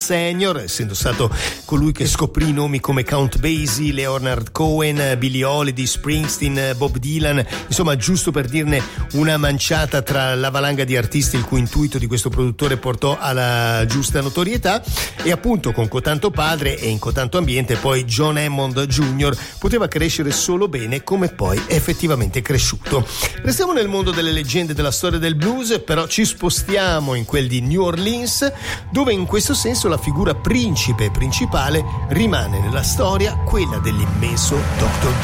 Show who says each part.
Speaker 1: Senior, essendo stato colui che scoprì nomi come Count Basie, Leonard Cohen, Billie Holiday, Springsteen, Bob Dylan, insomma, giusto per dirne una manciata tra la valanga di artisti il cui intuito di questo produttore portò alla giusta notorietà. E appunto con cotanto padre e in cotanto ambiente poi John Hammond Jr. poteva crescere solo bene, come poi è effettivamente cresciuto. Restiamo nel mondo delle leggende della storia del blues, però ci spostiamo in quel di New Orleans, dove in questo senso la figura principe e principale rimane nella storia quella dell'immenso Dr.